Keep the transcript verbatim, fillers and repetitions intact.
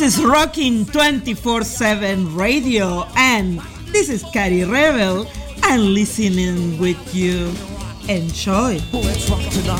This is Rockin' twenty-four seven Radio, and this is Cari Rebel. I'm listening with you. Enjoy. Let's rock tonight.